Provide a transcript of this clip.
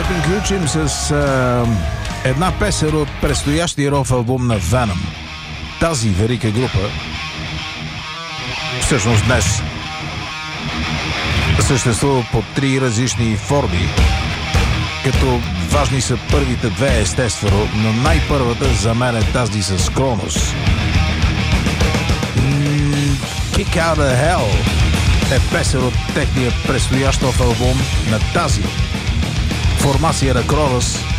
приключим с една песен от предстоящия рок албум на Venom. Тази велика група всъщност днес съществува по 3 различни форми, като важни са първите две, естествено, но най-първата за мен е тази с Kronos. Kick Out of Hell е песен от техния предстоящ албум на тази формация на Kronos,